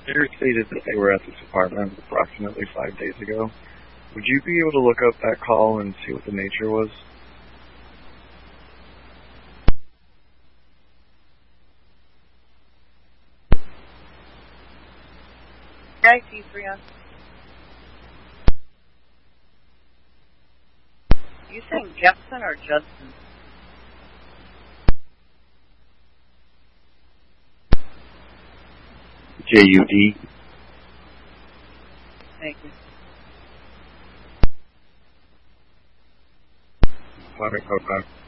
They stated that they were at this apartment approximately 5 days ago. Would you be able to look up that call and see what the nature was? Hi, T3. You saying Jepson or Judson? J-U-D. Thank you. Water, Coca.